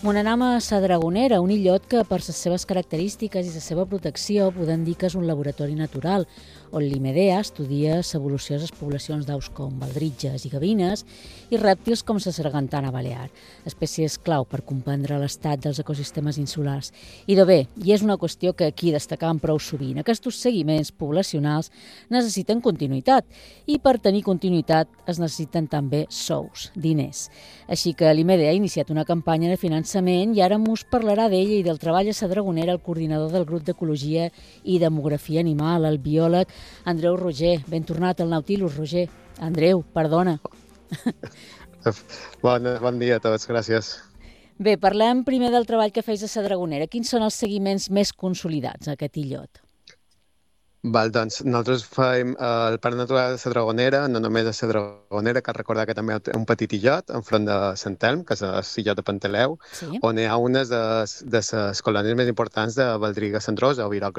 Monenam a Sa Dragonera, un illot que per les seves característiques i la seva protecció podem dir que és un laboratori natural, on l'IMEDEA estudia l'evolució de les poblacions d'aus com baldritges i gavines i rèptils com la sargantana balear, espècies clau per comprendre l'estat dels ecosistemes insulars. I de bé, i és una qüestió que aquí destacàvem prou sovint, aquests seguiments poblacionals necessiten continuïtat i per tenir continuïtat es necessiten també sous, diners. Així que l'IMEDEA ha iniciat una campanya de finançament i ara mos parlarà d'ella i del treball a Sa Dragonera el coordinador del grup d'Ecologia i Demografia Animal, el biòleg Andreu Roger. Ben tornat al Nautilus, Roger. Andreu, perdona. Bon dia a tots, gràcies. Bé, parlem primer del treball que feis a Sa Dragonera. Quins són els seguiments més consolidats a aquest illot? Doncs nosaltres fem el Parc Natural de Sa Dragonera, no només a Sa Dragonera, cal recordar que també hi ha un petit illot enfront de Sant Elm, que és l'illot de Panteleu, Sí. on hi ha unes de les colònies més importants de baldriga cendrosa o viroc